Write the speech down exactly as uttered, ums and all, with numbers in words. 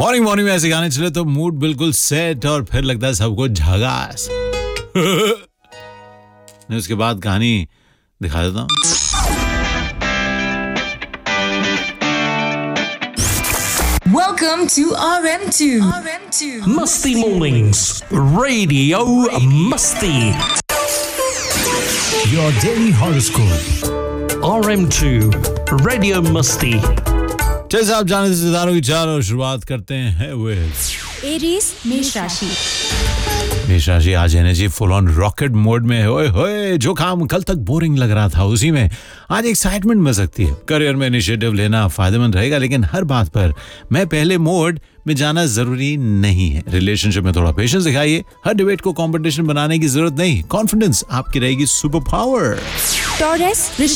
Morning morning में ऐसे गाने चले तो मूड बिल्कुल सेट और फिर लगता है सबको झगास। मैं उसके बाद कहानी दिखा देता हूँ। Welcome to R M two. R M two. Musty Mornings, Radio Musty. Your daily horoscope. R M two, Radio Musty. जैसे आप जाने से सितारों की चाल और शुरुआत करते हैं विद एरीज मेष राशि। मेष राशि आज energy full on rocket mode में है। ओए होए, जो काम कल तक बोरिंग लग रहा था उसी में आज एक्साइटमेंट मिल सकती है। करियर में इनिशिएटिव लेना फायदेमंद रहेगा, लेकिन हर बात पर मैं पहले मोड में जाना जरूरी नहीं है। रिलेशनशिप में थोड़ा पेशेंस दिखाइए। हर डिबेट को कंपटीशन बनाने की जरूरत नहीं। कॉन्फिडेंस आपकी रहेगी सुपर पावर। टॉरस